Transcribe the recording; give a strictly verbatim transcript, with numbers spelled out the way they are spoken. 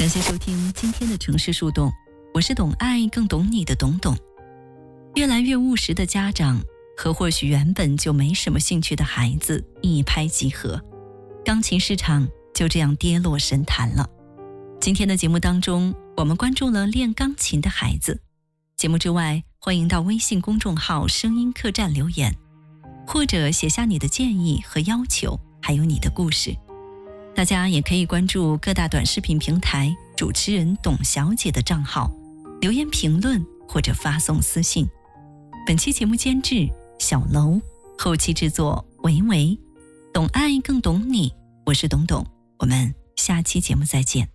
感谢收听今天的城市树洞，我是懂爱更懂你的董董。越来越务实的家长和或许原本就没什么兴趣的孩子一拍即合，钢琴市场就这样跌落神坛了。今天的节目当中，我们关注了练钢琴的孩子。节目之外，欢迎到微信公众号声音客栈留言，或者写下你的建议和要求，还有你的故事。大家也可以关注各大短视频平台主持人董小姐的账号，留言评论或者发送私信。本期节目监制小楼，后期制作维维，懂爱更懂你，我是董董，我们下期节目再见。